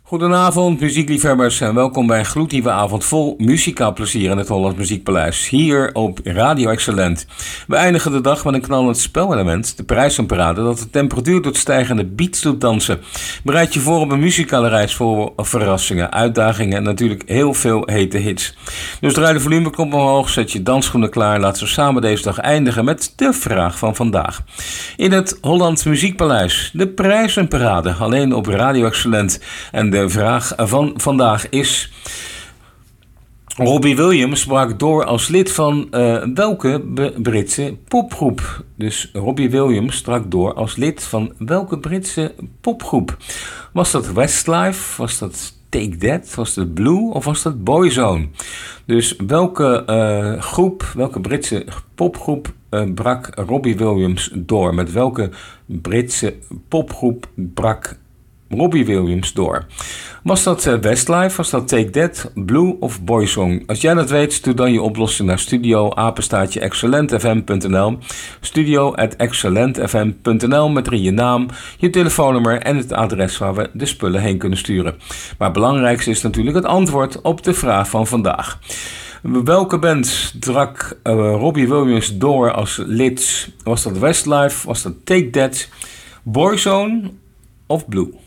Goedenavond muziekliefhebbers en welkom bij een gloednieuwe avond vol muzikaal plezier in het Hollands Muziekpaleis, hier op Radio Excellent. We eindigen de dag met een knallend spelelement, de prijzenparade, dat de temperatuur tot stijgende beats doet dansen. Bereid je voor op een muzikale reis vol verrassingen, uitdagingen en natuurlijk heel veel hete hits. Dus draai de volumeknop omhoog, zet je dansschoenen klaar, laten we samen deze dag eindigen met de vraag van vandaag. In het Hollands Muziekpaleis, de prijzenparade, alleen op Radio Excellent. En de vraag van vandaag is: Robbie Williams brak door als lid van welke Britse popgroep? Dus Robbie Williams brak door als lid van welke Britse popgroep? Was dat Westlife? Was dat Take That? Was dat Blue? Of was dat Boyzone? Dus welke welke Britse popgroep brak Robbie Williams door? Met welke Britse popgroep brak Robbie Williams door? Was dat Westlife, was dat Take That, Blue of Boyzone? Als jij dat weet, stuur dan je oplossing naar studio@excellentfm.nl, studio@excellentfm.nl met erin je naam, je telefoonnummer en het adres waar we de spullen heen kunnen sturen. Maar het belangrijkste is natuurlijk het antwoord op de vraag van vandaag. Welke band brak Robbie Williams door als lid? Was dat Westlife, was dat Take That, Boyzone of Blue?